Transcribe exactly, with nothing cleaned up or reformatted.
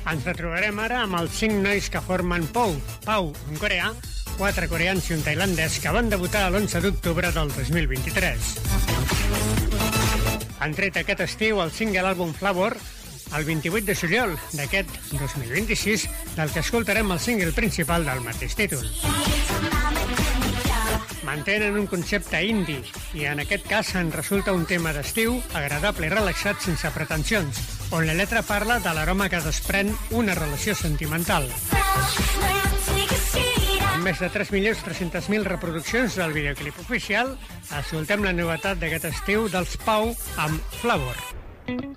Ens retrobarem ara amb els cinc nois que formen Pau, Pau, un coreà, quatre coreans i un tailandès que van debutar l'onze d'octubre del dos mil vint-i-tres. Han tret aquest estiu el single àlbum Flavor el vint-i-vuit de juliol d'aquest dos mil vint-i-sis, del que escoltarem el single principal del mateix títol. Mantenen un concepte indie i en aquest cas en resulta un tema d'estiu agradable i relaxat sense pretensions, on la lletra parla de l'aroma que desprèn una relació sentimental. Amb més de tres milions tres-centes mil reproduccions del videoclip oficial, escoltem la novetat d'aquest estiu dels Pau amb Flavor.